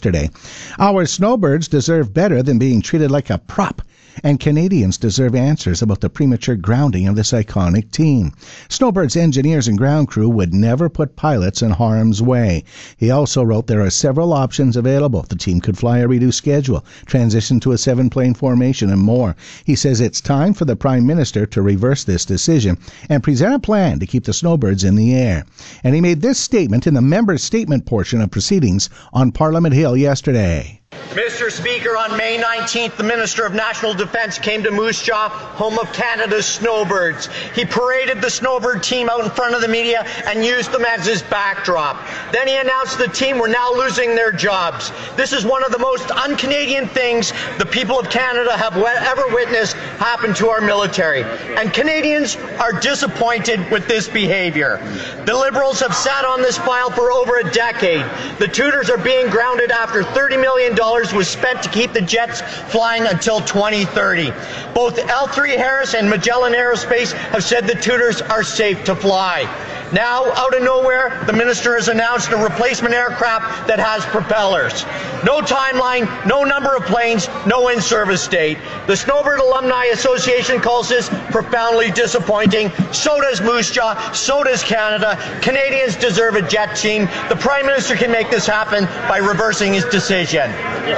yesterday. Our snowbirds deserve better than being treated like a prop, and Canadians deserve answers about the premature grounding of this iconic team. Snowbirds engineers and ground crew would never put pilots in harm's way. He also wrote there are several options available. The team could fly a reduced schedule, transition to a 7-plane formation, and more. He says it's time for the Prime Minister to reverse this decision and present a plan to keep the snowbirds in the air. And he made this statement in the member statement portion of proceedings on Parliament Hill yesterday. Mr. Speaker, on May 19th, the Minister of National Defence came to Moose Jaw, home of Canada's snowbirds. He paraded the snowbird team out in front of the media and used them as his backdrop. Then he announced the team were now losing their jobs. This is one of the most un-Canadian things the people of Canada have ever witnessed happen to our military. And Canadians are disappointed with this behaviour. The Liberals have sat on this file for over a decade. The tutors are being grounded after $30 million was spent to keep the jets flying until 2030. Both L3Harris and Magellan Aerospace have said the tutors are safe to fly. Now, out of nowhere, the minister has announced a replacement aircraft that has propellers. No timeline, no number of planes, no in-service date. The Snowbird Alumni Association calls this profoundly disappointing. So does Moose Jaw, so does Canada. Canadians deserve a jet team. The Prime Minister can make this happen by reversing his decision.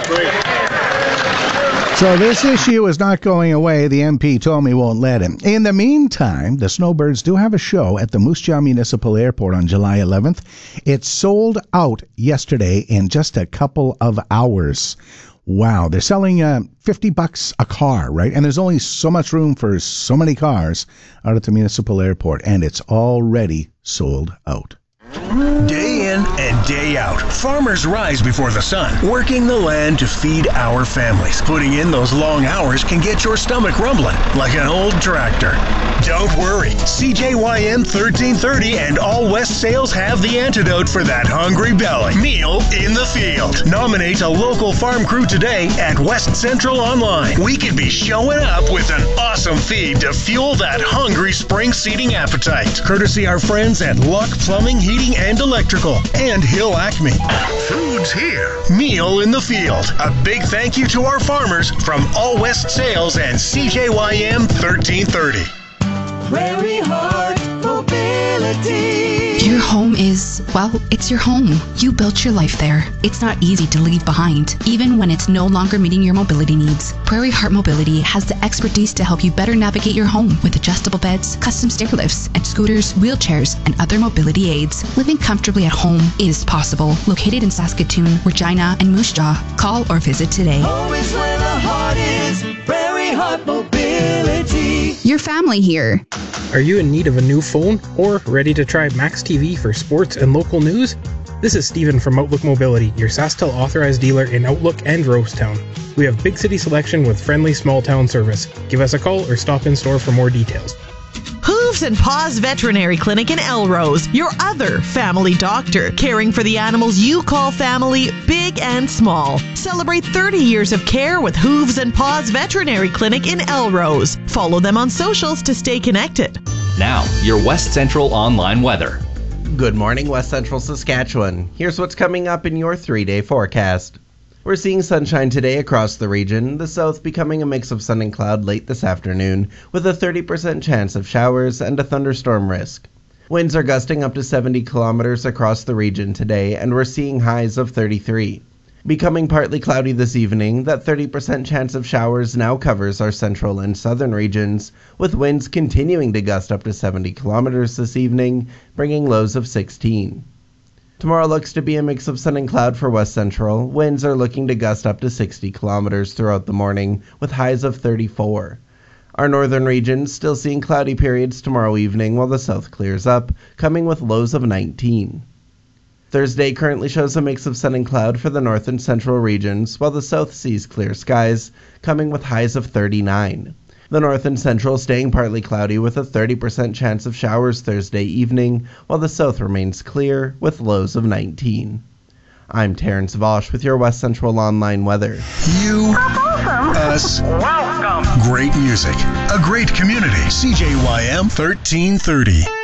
So this issue is not going away. The MP told me won't let him. In the meantime, the Snowbirds do have a show at the Moose Jaw Municipal Airport on July 11th. It sold out yesterday in just a couple of hours. Wow, they're selling $50 a car, right? And there's only so much room for so many cars out at the municipal airport, and it's already sold out. Day in and day out, farmers rise before the sun, working the land to feed our families. Putting in those long hours can get your stomach rumbling like an old tractor. Don't worry, CJYM 1330 and All West Sales have the antidote for that hungry belly. Meal in the Field. Nominate a local farm crew today at West Central Online. We could be showing up with an awesome feed to fuel that hungry spring seating appetite. Courtesy our friends at Luck Plumbing, Heating, and Electrical, and Hill Acme. Food's here. Meal in the Field. A big thank you to our farmers from All West Sales and CJYM 1330. Prairie Heart Mobility. Your home is, well, it's your home. You built your life there. It's not easy to leave behind, even when it's no longer meeting your mobility needs. Prairie Heart Mobility has the expertise to help you better navigate your home with adjustable beds, custom stair lifts, and scooters, wheelchairs, and other mobility aids. Living comfortably at home is possible. Located in Saskatoon, Regina, and Moose Jaw. Call or visit today. Home is where the heart is. Prairie Heart Mobility. Your family here. Are you in need of a new phone or ready to try Max TV for sports and local news? This is Steven from Outlook Mobility, your SaskTel authorized dealer in Outlook and Rosetown. We have big city selection with friendly small town service. Give us a call or stop in store for more details. Hooves and Paws Veterinary Clinic in Elrose, your other family doctor, caring for the animals you call family, big and small. Celebrate 30 years of care with Hooves and Paws Veterinary Clinic in Elrose. Follow them on socials to stay connected. Now, your West Central online weather. Good morning, West Central Saskatchewan. Here's what's coming up in your 3-day forecast. We're seeing sunshine today across the region, the south becoming a mix of sun and cloud late this afternoon, with a 30% chance of showers and a thunderstorm risk. Winds are gusting up to 70 kilometers across the region today, and we're seeing highs of 33. Becoming partly cloudy this evening, that 30% chance of showers now covers our central and southern regions, with winds continuing to gust up to 70 kilometers this evening, bringing lows of 16. Tomorrow looks to be a mix of sun and cloud for West Central. Winds are looking to gust up to 60 kilometers throughout the morning, with highs of 34. Our northern regions still seeing cloudy periods tomorrow evening while the south clears up, coming with lows of 19. Thursday currently shows a mix of sun and cloud for the north and central regions, while the south sees clear skies, coming with highs of 39. The north and central staying partly cloudy with a 30% chance of showers Thursday evening, while the south remains clear with lows of 19. I'm Terrence Vosch with your West Central Online weather. You, us, Welcome. great music, a great community. CJYM 1330.